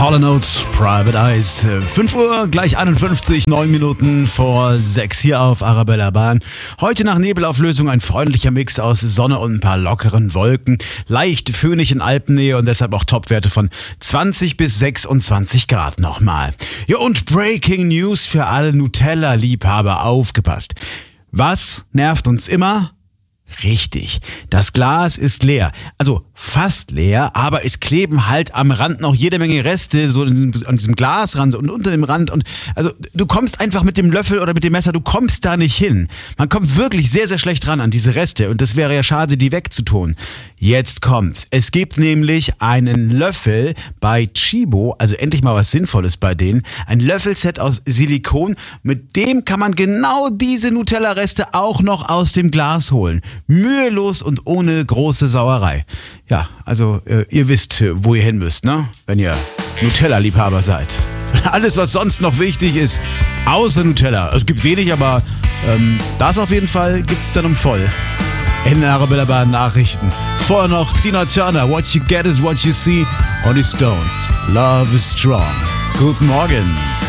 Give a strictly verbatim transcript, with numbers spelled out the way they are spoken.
Hall and Oates, Private Eyes. fünf Uhr, gleich einundfünfzig, neun Minuten vor sechs hier auf Arabella Bahn. Heute nach Nebelauflösung ein freundlicher Mix aus Sonne und ein paar lockeren Wolken. Leicht föhnig in Alpennähe und deshalb auch Topwerte von zwanzig bis sechsundzwanzig Grad nochmal. Ja, und Breaking News für alle Nutella-Liebhaber. Aufgepasst. Was nervt uns immer? Richtig, das Glas ist leer, also fast leer, aber es kleben halt am Rand noch jede Menge Reste, so an diesem Glasrand und unter dem Rand und also du kommst einfach mit dem Löffel oder mit dem Messer, du kommst da nicht hin. Man kommt wirklich sehr, sehr schlecht ran an diese Reste und das wäre ja schade, die wegzutun. Jetzt kommt's. Es gibt nämlich einen Löffel bei Chibo, also endlich mal was Sinnvolles bei denen, ein Löffelset aus Silikon, mit dem kann man genau diese Nutella-Reste auch noch aus dem Glas holen. Mühelos und ohne große Sauerei. Ja, also äh, ihr wisst, wo ihr hin müsst, ne? Wenn ihr Nutella-Liebhaber seid. Alles, was sonst noch wichtig ist, außer Nutella. Es gibt wenig, aber ähm, das auf jeden Fall gibt's dann um voll. In den Arabella Bahn Nachrichten. Vorher noch Tina Turner, What You Get Is What You See und die Stones. Love is Strong. Guten Morgen.